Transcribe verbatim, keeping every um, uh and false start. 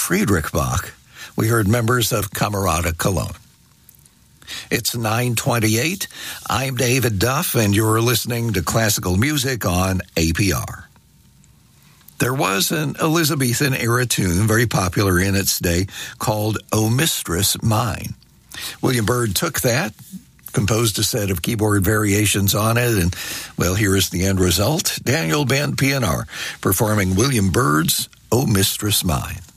Friedrich Bach, we heard members of Camerata Cologne. It's nine twenty-eight. I'm David Duff, and you're listening to classical music on A P R. There was an Elizabethan-era tune, very popular in its day, called O Mistress Mine. William Byrd took that, composed a set of keyboard variations on it, and, well, here is the end result. Daniel Ben Pienaar performing William Byrd's O Mistress Mine.